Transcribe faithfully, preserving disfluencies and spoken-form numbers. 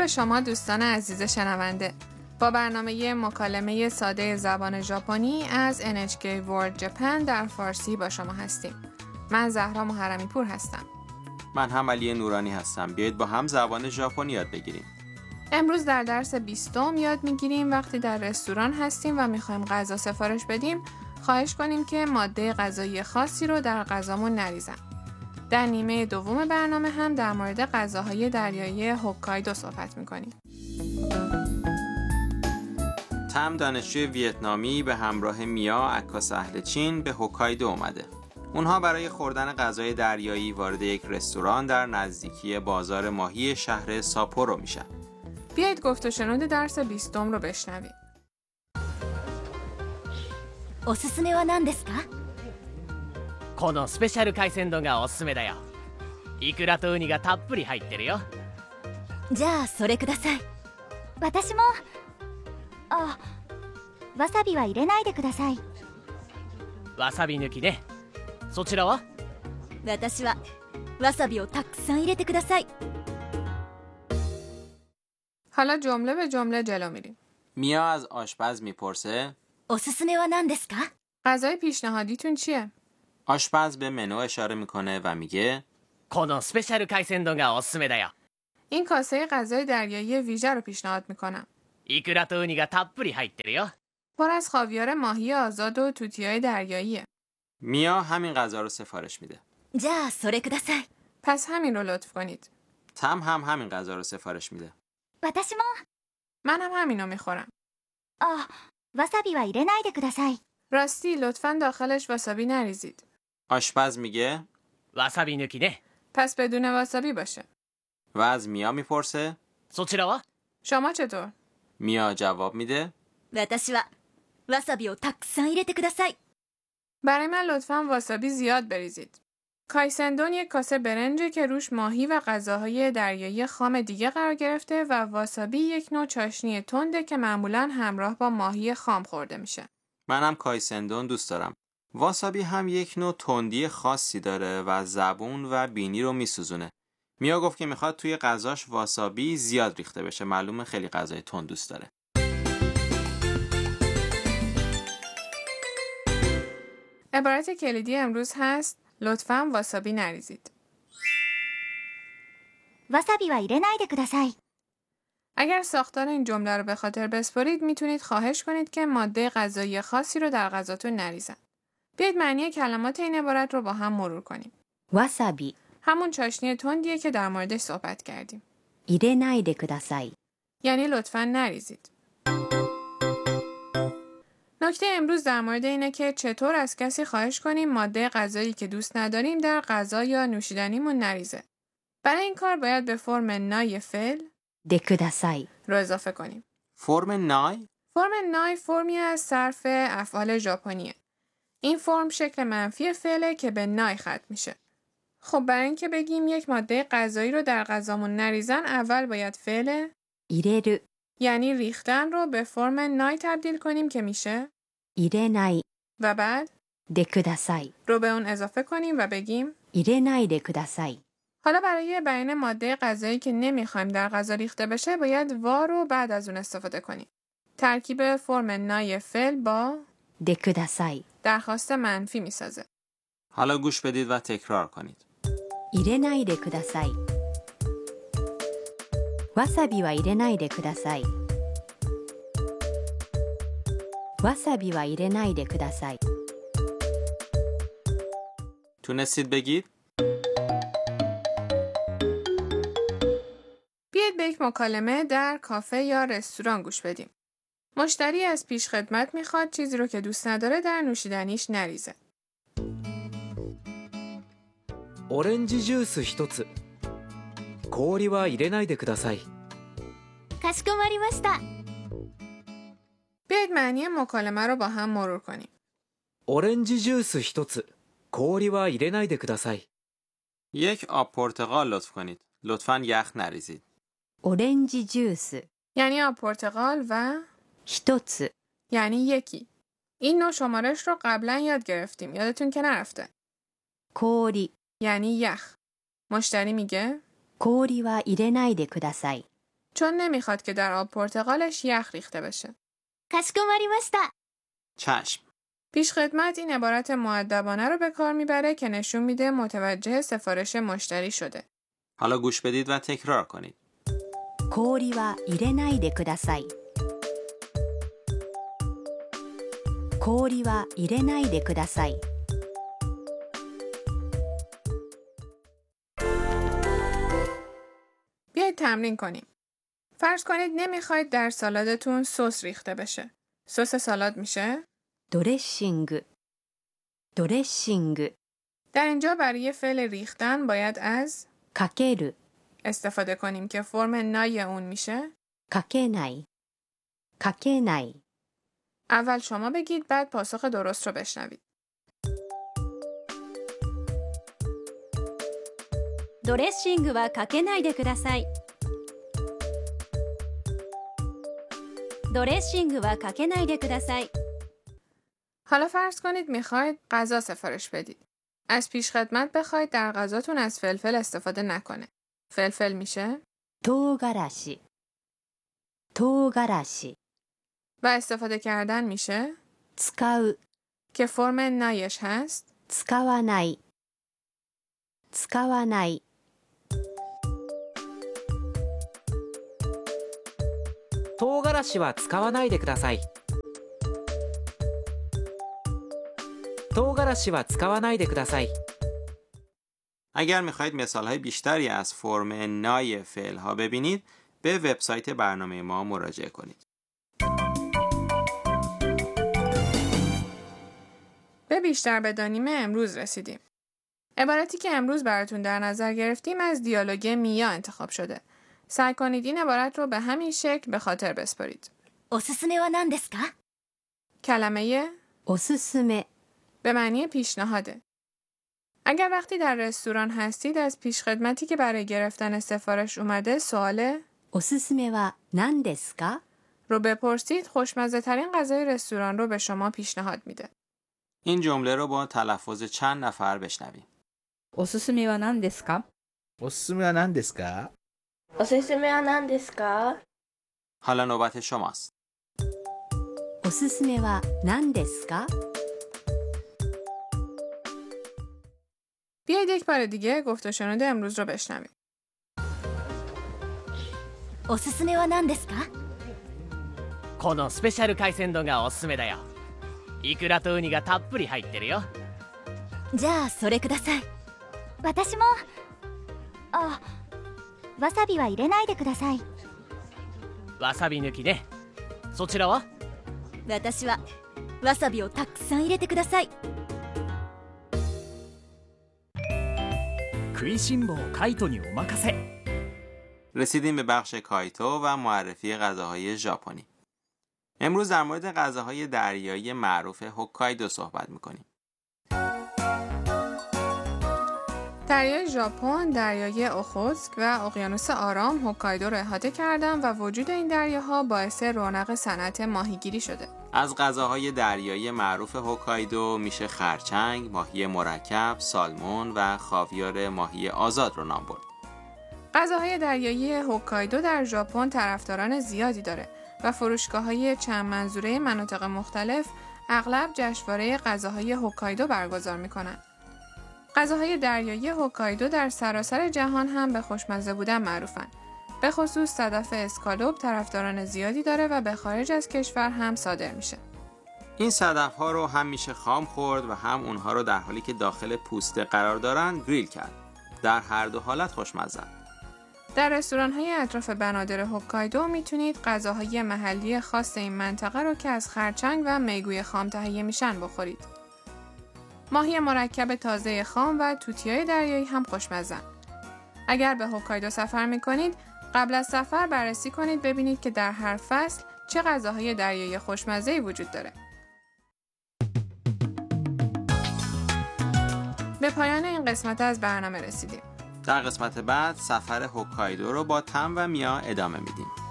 به شما دوستان عزیز شنونده. با برنامه مکالمه ساده زبان ژاپنی از ان اچ کی World Japan در فارسی با شما هستیم. من زهرا محرمی پور هستم. من هم علی نورانی هستم. بیایید با هم زبان ژاپنی یاد بگیریم. امروز در درس بیستم یاد میگیریم وقتی در رستوران هستیم و میخوایم غذا سفارش بدیم، خواهش کنیم که ماده غذایی خاصی رو در غذامون نریزن. در نیمه دوم برنامه هم در مورد غذاهای دریایی هوکایدو صحبت میکنیم. تم دانشجوی ویتنامی به همراه میا عکاس اهل چین به هوکایدو اومده. اونها برای خوردن غذای دریایی وارد یک رستوران در نزدیکی بازار ماهی شهر ساپورو میشن. بیایید گفت و شنود درس بیستم رو بشنویم. おすすめは何ですか？ このスペシャル海鮮丼がおすすめだよ。イクラとウニがたっぷり入ってるよ。 じゃあそれください。私も。あ、わさびは入れないでください。 わさび抜きね。そちらは？ 私はわさびをたくさん入れてください。 حالا جمله به جمله جلو میریم. میا از آشپز میپرسه おすすめは何ですか？ غذای پیشنهادیتون چیه؟ آشپز به منو اشاره میکنه و میگه このスペシャル海鮮丼がおすすめだよ。 این کاسه غذای دریایی ویژه رو پیشنهاد میکنم. イクラとウニがたっぷり入ってるよ。 پر از خاویار ماهی آزاد و توتیای دریاییه. میا همین غذا رو سفارش میده. じゃあそれください。 پس همین رو لطف کنید. تم هم همین غذا رو سفارش میده. 私も。 من هم همین رو میخورم. あ、わさびは入れないでください。 راستی لطفاً داخلش واسابی نریزید. آشپز میگه わさび抜きね。 پس بدون واسابی باشه. و از میا میپرسه そちらは？ شما چطور؟ میا جواب میده 私はわさびをたくさん入れてください。 برای من لطفاً واسابی زیاد بریزید. کایسندون یک کاسه برنجه که روش ماهی و غذاهای دریایی خام دیگه قرار گرفته و واسابی یک نوع چاشنی تنده که معمولاً همراه با ماهی خام خورده میشه. منم کایسندون دوست دارم. واسابی هم یک نوع تندی خاصی داره و زبون و بینی رو میسوزونه. میا گفت که میخواد توی غذاش واسابی زیاد ریخته بشه. معلومه خیلی غذای تند دوست داره. عبارت کلیدی امروز هست لطفاً واسابی نریزید. わさびは入れないでください。 اگر ساختار این جمله رو به خاطر بسپارید میتونید خواهش کنید که ماده غذایی خاصی رو در غذاتون نریزن. بیایید معنی کلمات این عبارت رو با هم مرور کنیم. わさび همون چاشنی تندیه که در موردش صحبت کردیم. 入れないでください。 یعنی لطفاً نریزید. نکته امروز در مورد اینه که چطور از کسی خواهش کنیم ماده غذایی که دوست نداریم در غذا یا نوشیدنیمون نریزه. برای این کار باید به فرم نای فعل でください。 رو اضافه کنیم. فرم نای فرم نای فرمی از صرف افعال ژاپنیه. این فرم شکل منفی فعله که به نای ختم میشه. خب برای اینکه بگیم یک ماده غذایی رو در غذامون نریزن، اول باید فعل 入れる یعنی ریختن رو به فرم نای تبدیل کنیم که میشه 入れない و بعد でください。 رو به اون اضافه کنیم و بگیم 入れないでください。 حالا برای بیان ماده غذایی که نمیخوایم در غذا ریخته بشه باید وا رو بعد از اون استفاده کنیم. ترکیب فرم نای فعل با でください。 درخواست منفی میسازه. حالا گوش بدید و تکرار کنید. 入れないでください。わさびは入れないでください。わさびは入れないでください。 تونستید بگید؟ بیایید به یک مکالمه در کافه یا رستوران گوش بدیم. مشتری از پیش خدمت میخواد چیزی رو که دوست نداره در نوشیدنیش نریزه. オレンジジュース一つ。氷は入れないでください。 かしこまりました。 بیایید معنی مکالمه رو با هم مرور کنیم. オレンジジュース一つ。氷は入れないでください。 یک آب پرتقال لطف کنید. لطفاً یخ نریزید. オレンジジュース یعنی آب پرتقال و 一つ یعنی یکی. این نوع شمارش رو قبلا یاد گرفتیم. یادتون که نرفته. 氷 یعنی یخ. مشتری میگه 氷は入れないでください。 چون نمیخواد که در آب پرتقالش یخ ریخته بشه. かしこまりました。 چشم. پیشخدمت این عبارت مؤدبانه رو به کار میبره که نشون میده متوجه سفارش مشتری شده. حالا گوش بدید و تکرار کنید. 氷は入れないでください。氷は入れないでください。 بیایید تمرین کنیم. فرض کنید نمیخواید در سالادتون سس ریخته بشه. سس سالاد میشه؟ ドレッシングドレッシング در اینجا برای فعل ریختن باید از かける استفاده کنیم که فرم نای اون میشه. かけないかけない اول شما بگید بعد پاسخ درست رو بشنوید. ドレッシングはかけないでください。ドレッシングはかけないでください。 حالا فرض کنید میخواید غذا سفارش بدید. از پیشخدمت بخواید در غذاتون از فلفل استفاده نکنه. فلفل میشه 唐辛子唐辛子 و استفاده کردن میشه 使う که فرم نایش هست 使わない使わない唐辛子は使わないでください。唐辛子は使わないでください。 اگر میخواهید مثالهای بیشتری از فرم نای فعل ها ببینید به وبسایت برنامه ما مراجعه کنید. به بیشتر بدانیم امروز رسیدیم. عبارتی که امروز براتون در نظر گرفتیم از دیالوگ میا انتخاب شده. سعی کنید این عبارت رو به همین شکل به خاطر بسپارید. おすすめは何ですか کلمه おすすめ به معنی پیشنهاده. اگر وقتی در رستوران هستید از پیشخدمتی که برای گرفتن سفارش اومده سوال おすすめは何ですか رو بپرسید، خوشمزه ترین غذای رستوران رو به شما پیشنهاد میده. این جمله رو با تلفظ چند نفر بشنویم. おすすめは何ですか？ おすすめは何ですか？ おすすめは何ですか？ حالا نوبت شماست. おすすめは何ですか بیایید یک بار دیگه گفت و شنود امروز رو بشنویم. おすすめは何ですかこのスペシャル海鮮丼がおすすめだよ。イクラとウニがたっぷり入ってるよ。 じゃあそれください。私もあ、わさびは入れないでください。 わさび抜きね。そちらは？ 私はわさびをたくさん入れてください。 食いしん坊カイトにお任せ。 رسیدیم به بخش کایتو و معرفی غذاهای ژاپنی. امروز در مورد غذاهای دریایی معروف هوکایدو صحبت می‌کنیم. دریای ژاپن، دریای اوخوتسک و اقیانوس آرام هوکایدو را احاطه کردن و وجود این دریاها باعث رونق صنعت ماهیگیری شده. از غذاهای دریایی معروف هوکایدو میشه خرچنگ، ماهی مرکب، سالمون و خاویار ماهی آزاد رو نام برد. غذاهای دریایی هوکایدو در ژاپن طرفداران زیادی داره و فروشگاه‌های چند منظوره مناطق مختلف اغلب جشنواره غذاهای هوکایدو برگزار می‌کنن. غذاهای دریایی هوکایدو در سراسر جهان هم به خوشمزه بودن معروفن. به خصوص صدف اسکالوپ طرفداران زیادی داره و به خارج از کشور هم صادر میشه. این صدف‌ها رو هم میشه خام خورد و هم اونها رو در حالی که داخل پوسته قرار دارن گریل کرد. در هر دو حالت خوشمزه. در رستوران‌های اطراف بنادر هوکایدو میتونید غذاهای محلی خاص این منطقه رو که از خرچنگ و میگوی خام تهیه میشن بخورید. ماهی مرکب تازه خام و توتیای دریایی هم خوشمزن. اگر به هوکایدو سفر میکنید، قبل از سفر بررسی کنید ببینید که در هر فصل چه غذاهای دریایی خوشمزه‌ای وجود داره. به پایان این قسمت از برنامه رسیدیم. در قسمت بعد سفر هوکایدو رو با تم و میا ادامه میدیم.